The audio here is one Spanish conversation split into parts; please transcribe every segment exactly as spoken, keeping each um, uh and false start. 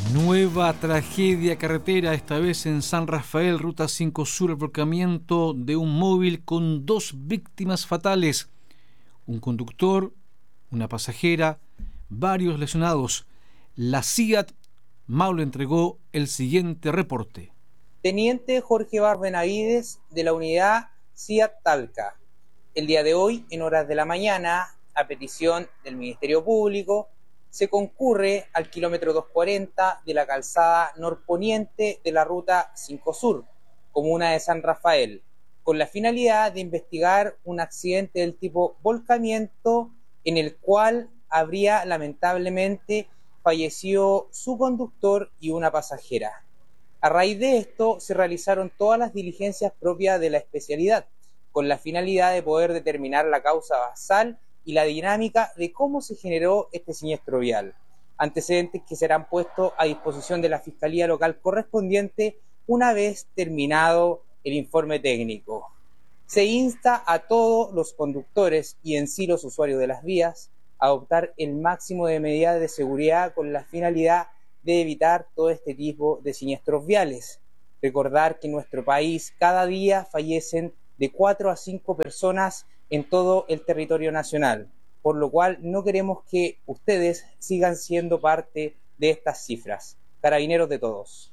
Nueva tragedia carretera, esta vez en San Rafael, Ruta cinco Sur, el volcamiento de un móvil con dos víctimas fatales, un conductor, una pasajera, varios lesionados. La C I A T Maule entregó el siguiente reporte. Teniente Jorge Bar Benavides, de la unidad C I A T Talca. El día de hoy, en horas de la mañana, a petición del Ministerio Público, se concurre al kilómetro doscientos cuarenta de la calzada norponiente de la Ruta cinco Sur, comuna de San Rafael, con la finalidad de investigar un accidente del tipo volcamiento en el cual habría lamentablemente fallecido su conductor y una pasajera. A raíz de esto se realizaron todas las diligencias propias de la especialidad, con la finalidad de poder determinar la causa basal y la dinámica de cómo se generó este siniestro vial, antecedentes que serán puestos a disposición de la Fiscalía Local correspondiente una vez terminado el informe técnico. Se insta a todos los conductores y en sí los usuarios de las vías a adoptar el máximo de medidas de seguridad con la finalidad de evitar todo este tipo de siniestros viales. Recordar que en nuestro país cada día fallecen de cuatro a cinco personas en todo el territorio nacional, por lo cual no queremos que ustedes sigan siendo parte de estas cifras. Carabineros de todos.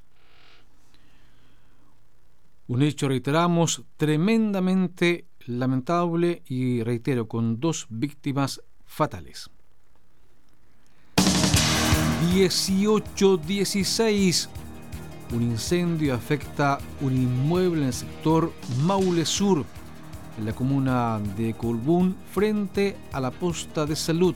Un hecho, reiteramos, tremendamente lamentable y, reitero, con dos víctimas fatales. dieciocho dieciséis. Un incendio afecta un inmueble en el sector Maule Sur, en la comuna de Colbún, frente a la posta de salud.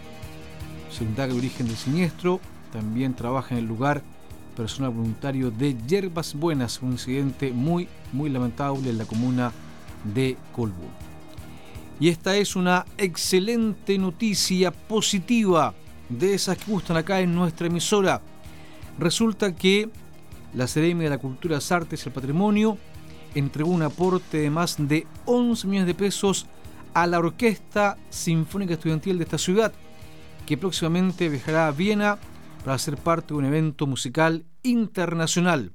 Se indaga el origen del siniestro. También trabaja en el lugar personal voluntario de Yerbas Buenas, un incidente muy, muy lamentable en la comuna de Colbún. Y esta es una excelente noticia positiva, de esas que gustan acá en nuestra emisora. Resulta que la Seremi de la Cultura, las Artes y el Patrimonio entregó un aporte de más de once millones de pesos a la Orquesta Sinfónica Estudiantil de esta ciudad, que próximamente viajará a Viena para ser parte de un evento musical internacional.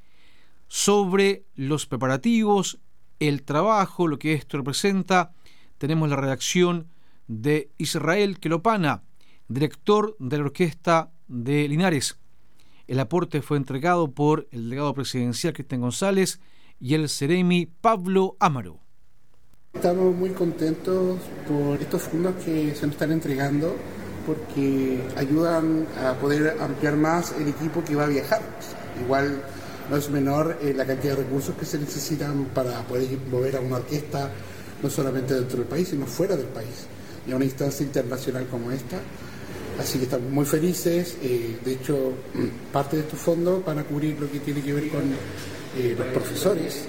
Sobre los preparativos, el trabajo, lo que esto representa, tenemos la redacción de Israel Quelopana, director de la Orquesta de Linares. El aporte fue entregado por el delegado presidencial Cristian González y el Seremi Pablo Amaro. Estamos muy contentos por estos fondos que se nos están entregando, porque ayudan a poder ampliar más el equipo que va a viajar. Igual no es menor eh, la cantidad de recursos que se necesitan para poder mover a una orquesta, no solamente dentro del país, sino fuera del país, y a una instancia internacional como esta. Así que estamos muy felices. Eh, de hecho, parte de estos fondos van a cubrir lo que tiene que ver con eh, los profesores,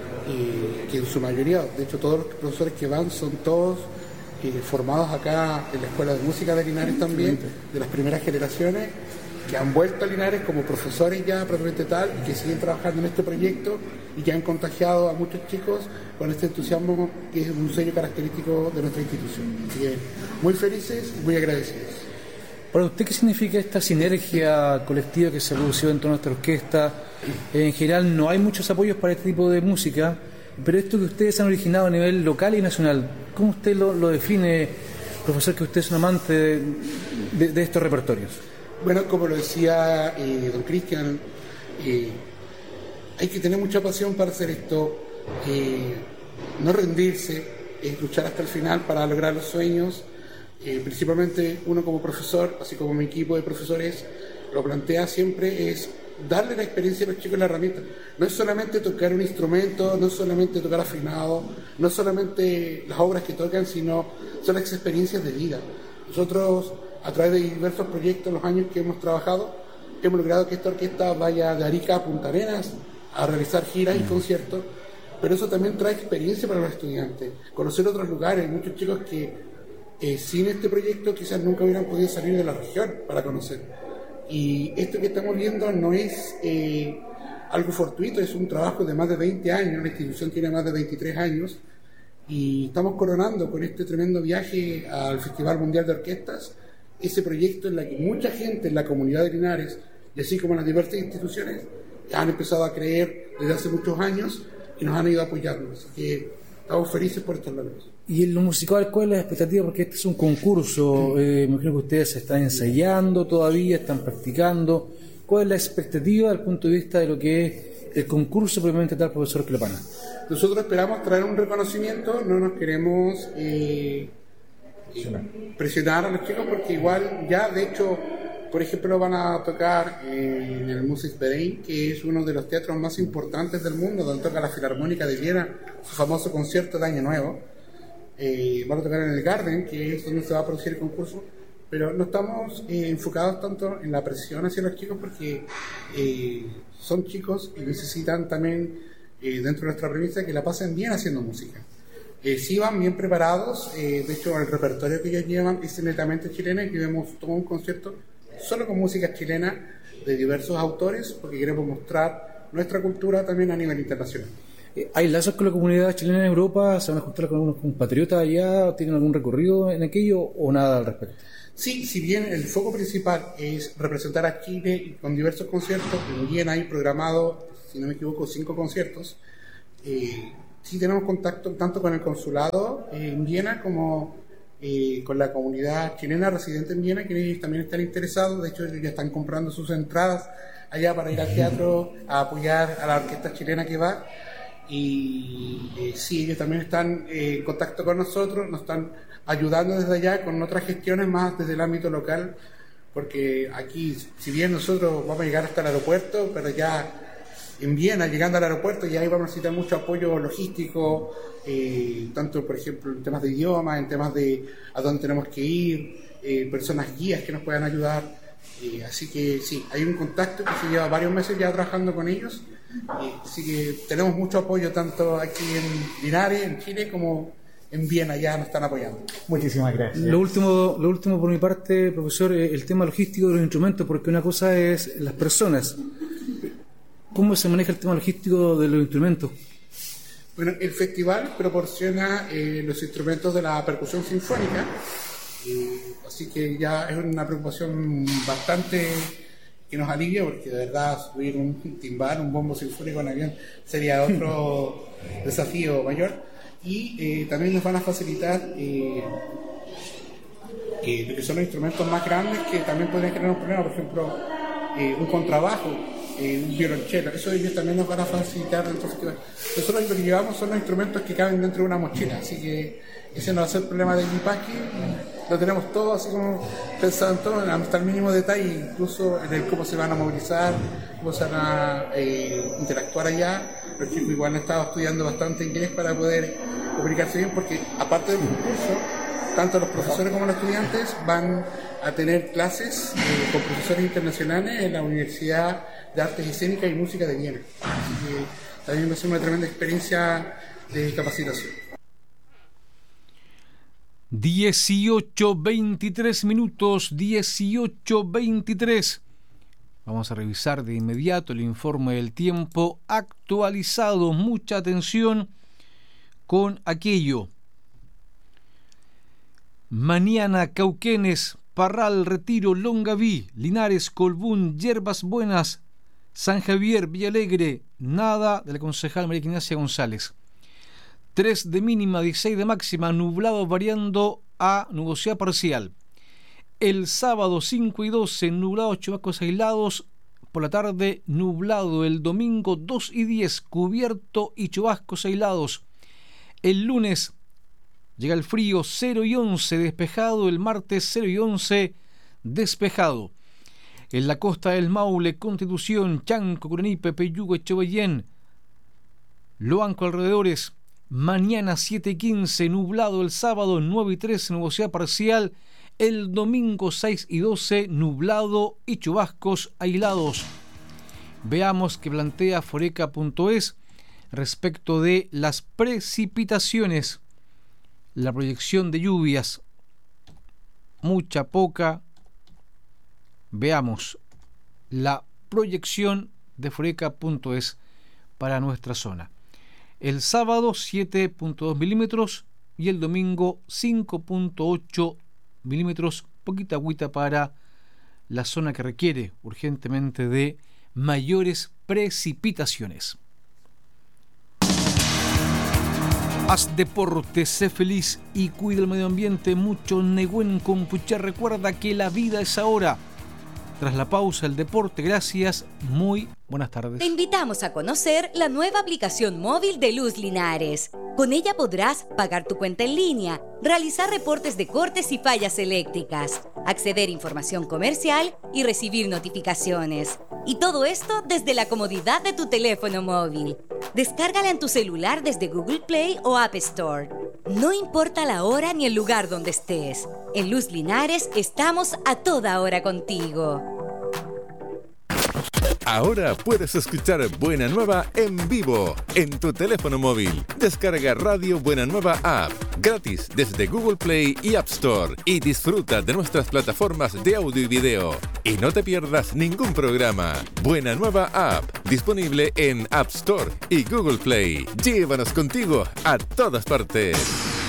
eh, que en su mayoría, de hecho todos los profesores que van son todos eh, formados acá en la Escuela de Música de Linares también, de las primeras generaciones, que han vuelto a Linares como profesores ya propiamente tal, y que siguen trabajando en este proyecto y que han contagiado a muchos chicos con este entusiasmo que es un sello característico de nuestra institución. Así que muy felices y muy agradecidos. Para usted, ¿qué significa esta sinergia colectiva que se produció en toda nuestra orquesta? En general no hay muchos apoyos para este tipo de música, pero esto que ustedes han originado a nivel local y nacional, ¿cómo usted lo, lo define, profesor, que usted es un amante de, de, de estos repertorios? Bueno, como lo decía eh, don Cristian, eh, hay que tener mucha pasión para hacer esto, eh, no rendirse, eh, luchar hasta el final para lograr los sueños. Eh, principalmente uno como profesor, así como mi equipo de profesores, lo plantea siempre, es darle la experiencia a los chicos la herramienta. No es solamente tocar un instrumento, no es solamente tocar afinado, no es solamente las obras que tocan, sino son las experiencias de vida. Nosotros, a través de diversos proyectos, los años que hemos trabajado, hemos logrado que esta orquesta vaya de Arica a Punta Arenas a realizar giras y conciertos, pero eso también trae experiencia para los estudiantes, conocer otros lugares. Muchos chicos que Eh, sin este proyecto quizás nunca hubieran podido salir de la región para conocer. Y esto que estamos viendo no es eh, algo fortuito, es un trabajo de más de veinte años, la institución tiene más de veintitrés años, y estamos coronando con este tremendo viaje al Festival Mundial de Orquestas ese proyecto en la que mucha gente en la comunidad de Linares y así como las diversas instituciones han empezado a creer desde hace muchos años y nos han ido apoyando, así que estamos felices por estos logros. Y en lo musical, ¿cuál es la expectativa? Porque este es un concurso, sí. eh, me imagino que ustedes están ensayando todavía, están practicando. ¿Cuál es la expectativa desde el punto de vista de lo que es el concurso propiamente tal, profesor Clepana? Nosotros esperamos traer un reconocimiento, no nos queremos eh, eh, presionar a los chicos porque igual ya, de hecho, por ejemplo, van a tocar eh, en el Musikverein, que es uno de los teatros más importantes del mundo, donde toca la Filarmónica de Viena, su famoso concierto de Año Nuevo. Eh, van a tocar en el Garden, que es donde se va a producir el concurso, pero no estamos eh, enfocados tanto en la presión hacia los chicos porque eh, son chicos y necesitan también, eh, dentro de nuestra premisa, que la pasen bien haciendo música. Eh, sí van bien preparados, eh, de hecho el repertorio que ellos llevan es netamente chileno y que vemos todo un concierto solo con música chilena de diversos autores porque queremos mostrar nuestra cultura también a nivel internacional. ¿Hay lazos con la comunidad chilena en Europa? ¿Se van a juntar con algunos compatriotas allá? ¿Tienen algún recorrido en aquello o nada al respecto? Sí, si bien el foco principal es representar a Chile con diversos conciertos, en Viena hay programado, si no me equivoco, cinco conciertos. Eh, sí tenemos contacto tanto con el consulado eh, en Viena como eh, con la comunidad chilena residente en Viena, que ellos también están interesados. De hecho, ellos ya están comprando sus entradas allá para ir al teatro a apoyar a la orquesta chilena que va. Y eh, sí, ellos también están eh, en contacto con nosotros, nos están ayudando desde allá con otras gestiones más desde el ámbito local, porque aquí, si bien nosotros vamos a llegar hasta el aeropuerto, pero ya en Viena, llegando al aeropuerto, ya ahí vamos a necesitar mucho apoyo logístico, eh, tanto por ejemplo en temas de idioma, en temas de a dónde tenemos que ir, eh, personas guías que nos puedan ayudar, eh, así que sí, hay un contacto que se lleva varios meses ya trabajando con ellos. Así que tenemos mucho apoyo tanto aquí en Linares, en Chile, como en Viena, ya nos están apoyando. Muchísimas gracias. Lo último, lo último por mi parte, profesor, el tema logístico de los instrumentos, porque una cosa es las personas. ¿Cómo se maneja el tema logístico de los instrumentos? Bueno, el festival proporciona eh, los instrumentos de la percusión sinfónica, eh, así que ya es una preocupación bastante que nos alivia, porque de verdad subir un timbal, un bombo sinfónico en avión sería otro desafío mayor. Y eh, también nos van a facilitar eh, eh, lo que son los instrumentos más grandes que también podrían generar un problema, por ejemplo, eh, un contrabajo, eh, un violonchelo, eso ellos también nos van a facilitar dentro del festival. Nosotros lo que llevamos son los instrumentos que caben dentro de una mochila, así que ese no va a ser el problema del equipaje. Lo tenemos todo así como pensado en todo, hasta el mínimo detalle, incluso en el cómo se van a movilizar, cómo se van a eh, interactuar allá. Los chicos igual han estado estudiando bastante inglés para poder comunicarse bien, porque aparte del concurso, tanto los profesores como los estudiantes van a tener clases eh, con profesores internacionales en la Universidad de Artes Escénicas y Música de Viena. Así que también va a ser una tremenda experiencia de capacitación. dieciocho veintitrés minutos, dieciocho veintitrés. Vamos a revisar de inmediato el informe del tiempo actualizado. Mucha atención con aquello. Mañana, Cauquenes, Parral, Retiro, Longaví, Linares, Colbún, Yerbas Buenas, San Javier, Villalegre. Nada de la concejal María Ignacia González. tres de mínima, dieciséis de máxima, nublado variando a nubosidad parcial. El sábado cinco y doce, nublado, chubascos aislados. Por la tarde, nublado. El domingo dos y diez, cubierto y chubascos aislados. El lunes llega el frío, cero y once, despejado. El martes cero y once, despejado. En la costa del Maule, Constitución, Chanco, Curanipe, Peyugo, Echevallén, Loanco, alrededores. Mañana siete y quince, nublado. El sábado nueve y trece, nubosidad parcial. El domingo seis y doce, nublado y chubascos aislados. Veamos qué plantea foreca punto es respecto de las precipitaciones. La proyección de lluvias, mucha, poca. Veamos la proyección de foreca punto es para nuestra zona. El sábado siete punto dos milímetros y el domingo cinco punto ocho milímetros, poquita agüita para la zona que requiere urgentemente de mayores precipitaciones. Haz deporte, sé feliz y cuida el medio ambiente. Mucho Nehuen Compuché recuerda que la vida es ahora. Tras la pausa, el deporte. Gracias. Muy buenas tardes. Te invitamos a conocer la nueva aplicación móvil de Luz Linares. Con ella podrás pagar tu cuenta en línea, realizar reportes de cortes y fallas eléctricas, acceder a información comercial y recibir notificaciones. Y todo esto desde la comodidad de tu teléfono móvil. Descárgala en tu celular desde Google Play o App Store. No importa la hora ni el lugar donde estés. En Luz Linares estamos a toda hora contigo. Ahora puedes escuchar Buena Nueva en vivo en tu teléfono móvil. Descarga Radio Buena Nueva App gratis desde Google Play y App Store y disfruta de nuestras plataformas de audio y video. Y no te pierdas ningún programa. Buena Nueva App, disponible en App Store y Google Play. Llévanos contigo a todas partes.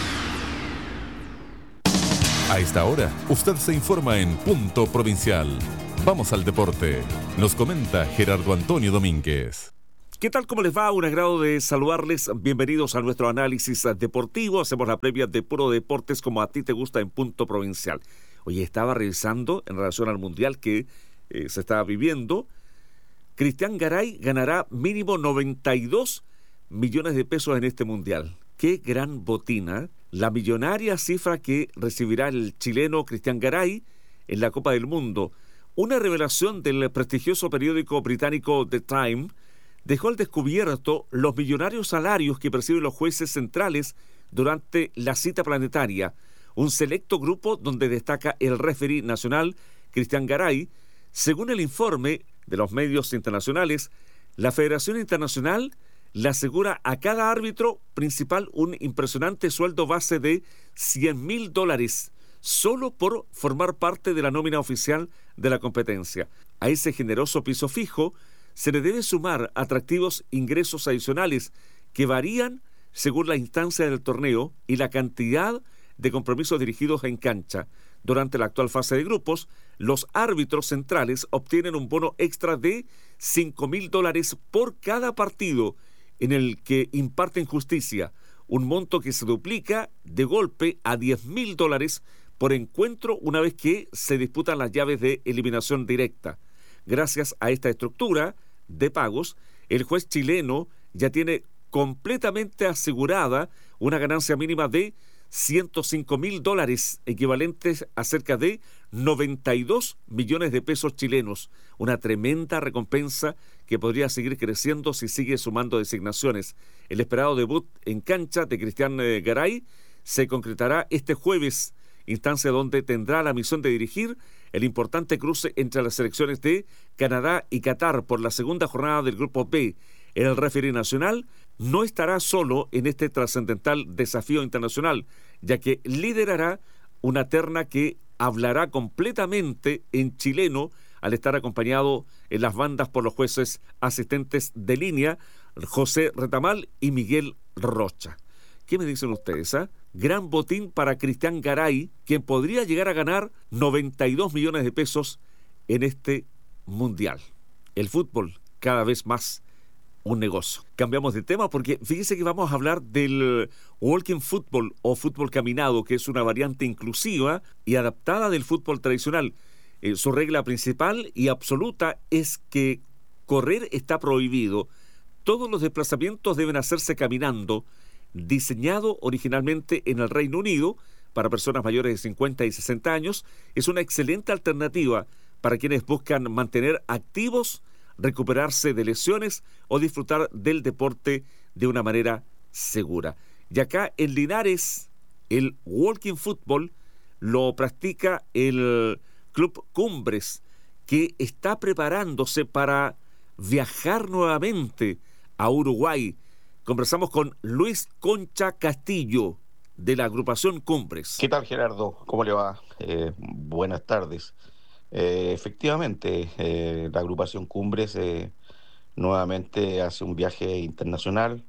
A esta hora, usted se informa en Punto Provincial. Vamos al deporte. Nos comenta Gerardo Antonio Domínguez. ¿Qué tal? ¿Cómo les va? Un agrado de saludarles. Bienvenidos a nuestro análisis deportivo. Hacemos la previa de Puro Deportes como a ti te gusta en Punto Provincial. Oye, estaba revisando en relación al Mundial que eh, se estaba viviendo. Cristian Garay ganará mínimo noventa y dos millones de pesos en este Mundial. ¡Qué gran botina! La millonaria cifra que recibirá el chileno Cristian Garay en la Copa del Mundo. Una revelación del prestigioso periódico británico The Times dejó al descubierto los millonarios salarios que perciben los jueces centrales durante la cita planetaria. Un selecto grupo donde destaca el referee nacional Cristian Garay. Según el informe de los medios internacionales, la Federación Internacional le asegura a cada árbitro principal un impresionante sueldo base de cien mil dólares solo por formar parte de la nómina oficial de la competencia. A ese generoso piso fijo se le debe sumar atractivos ingresos adicionales que varían según la instancia del torneo y la cantidad de compromisos dirigidos en cancha. Durante la actual fase de grupos, los árbitros centrales obtienen un bono extra de cinco mil dólares por cada partido en el que imparten justicia, un monto que se duplica de golpe a diez mil dólares por encuentro una vez que se disputan las llaves de eliminación directa. Gracias a esta estructura de pagos, el juez chileno ya tiene completamente asegurada una ganancia mínima de ciento cinco mil dólares, equivalentes a cerca de noventa y dos millones de pesos chilenos. Una tremenda recompensa que podría seguir creciendo si sigue sumando designaciones. El esperado debut en cancha de Cristian Garay se concretará este jueves, instancia donde tendrá la misión de dirigir el importante cruce entre las selecciones de Canadá y Qatar por la segunda jornada del Grupo B. El referee nacional no estará solo en este trascendental desafío internacional, ya que liderará una terna que hablará completamente en chileno al estar acompañado en las bandas por los jueces asistentes de línea José Retamal y Miguel Rocha. ¿Qué me dicen ustedes? ¿eh? Gran botín para Cristian Garay, quien podría llegar a ganar noventa y dos millones de pesos en este Mundial. El fútbol cada vez más un negocio. Cambiamos de tema porque fíjese que vamos a hablar del walking football o fútbol caminado, que es una variante inclusiva y adaptada del fútbol tradicional. Eh, su regla principal y absoluta es que correr está prohibido. Todos los desplazamientos deben hacerse caminando. Diseñado originalmente en el Reino Unido para personas mayores de cincuenta y sesenta años, es una excelente alternativa para quienes buscan mantener activos, recuperarse de lesiones o disfrutar del deporte de una manera segura. Y acá en Linares, el walking football lo practica el Club Cumbres, que está preparándose para viajar nuevamente a Uruguay. Conversamos con Luis Concha Castillo, de la agrupación Cumbres. ¿Qué tal, Gerardo? ¿Cómo le va? Eh, buenas tardes. Eh, efectivamente, eh, la agrupación Cumbres eh, nuevamente hace un viaje internacional.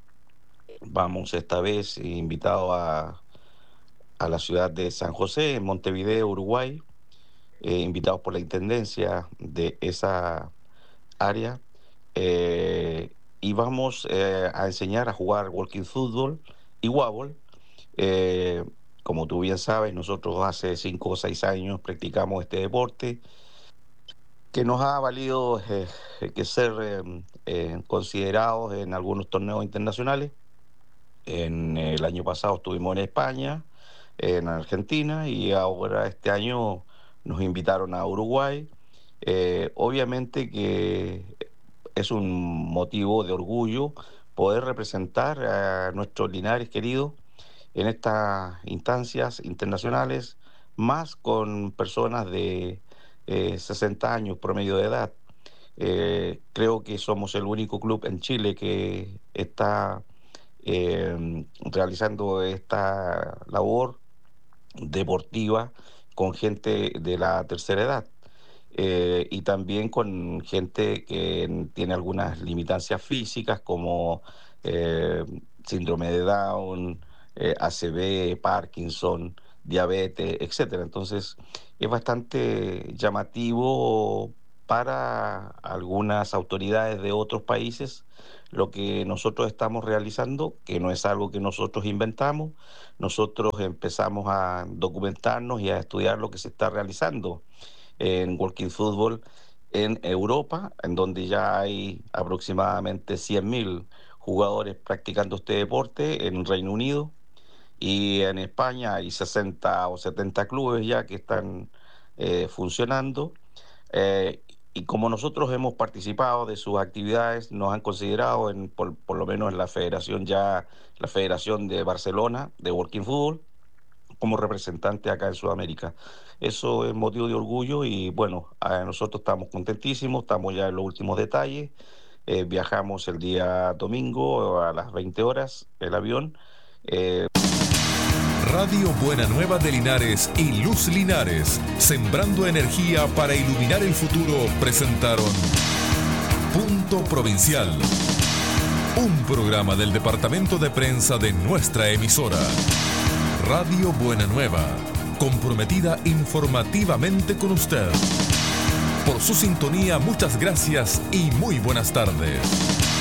Vamos esta vez invitados a, a la ciudad de San José, en Montevideo, Uruguay. eh, invitados por la Intendencia de esa área, eh, y vamos eh, a enseñar a jugar walking football y wobble. Eh, como tú bien sabes, nosotros hace cinco o seis años practicamos este deporte que nos ha valido eh, que ser eh, eh, considerados en algunos torneos internacionales. En el año pasado estuvimos en España, en Argentina, y ahora este año nos invitaron a Uruguay. Eh, obviamente que es un motivo de orgullo poder representar a nuestros Linares queridos en estas instancias internacionales, más con personas de eh, sesenta años promedio de edad. Eh, creo que somos el único club en Chile que está eh, realizando esta labor deportiva con gente de la tercera edad. Eh, y también con gente que tiene algunas limitancias físicas como eh, síndrome de Down, eh, A C V, Parkinson, diabetes, etcétera. Entonces es bastante llamativo para algunas autoridades de otros países lo que nosotros estamos realizando, que no es algo que nosotros inventamos. Nosotros empezamos a documentarnos y a estudiar lo que se está realizando en walking football en Europa, en donde ya hay aproximadamente cien mil jugadores practicando este deporte, en Reino Unido, y en España hay sesenta o setenta clubes ya que están eh, funcionando. Eh, y como nosotros hemos participado de sus actividades, nos han considerado, en, por, por lo menos en la federación ya, la Federación de Barcelona de Walking Football, como representante acá en Sudamérica. Eso es motivo de orgullo y bueno, nosotros estamos contentísimos, estamos ya en los últimos detalles. Eh, viajamos el día domingo a las veinte horas el avión. Eh... Radio Buena Nueva de Linares y Luz Linares, sembrando energía para iluminar el futuro, presentaron Punto Provincial, un programa del departamento de prensa de nuestra emisora. Radio Buena Nueva, comprometida informativamente con usted. Por su sintonía, muchas gracias y muy buenas tardes.